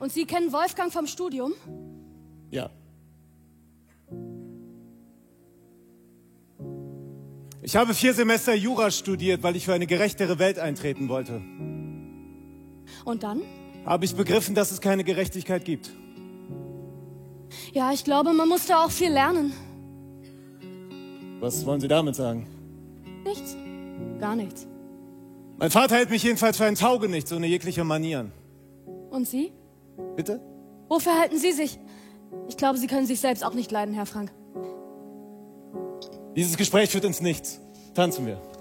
Und Sie kennen Wolfgang vom Studium? Ja. Ich habe 4 Semester Jura studiert, weil ich für eine gerechtere Welt eintreten wollte. Und dann? Habe ich begriffen, dass es keine Gerechtigkeit gibt. Ja, ich glaube, man muss da auch viel lernen. Was wollen Sie damit sagen? Nichts. Gar nichts. Mein Vater hält mich jedenfalls für ein Taugenichts ohne jegliche Manieren. Und Sie? Bitte? Wofür halten Sie sich? Ich glaube, Sie können sich selbst auch nicht leiden, Herr Frank. Dieses Gespräch führt ins Nichts. Tanzen wir.